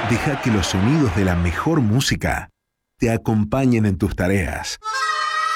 Deja que los sonidos de la mejor música te acompañen en tus tareas.